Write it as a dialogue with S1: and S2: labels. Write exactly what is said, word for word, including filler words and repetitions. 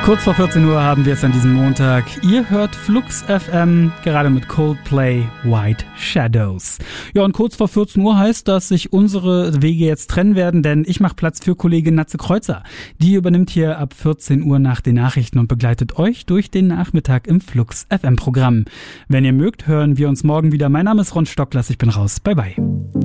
S1: Kurz vor vierzehn Uhr haben wir es an diesem Montag. Ihr hört Flux F M, gerade mit Coldplay White Shadows. Ja, und kurz vor vierzehn Uhr heißt, dass sich unsere Wege jetzt trennen werden, denn ich mache Platz für Kollegin Natze Kreuzer. Die übernimmt hier ab vierzehn Uhr nach den Nachrichten und begleitet euch durch den Nachmittag im Flux F M Programm. Wenn ihr mögt, hören wir uns morgen wieder. Mein Name ist Ron Stocklers, ich bin raus. Bye bye.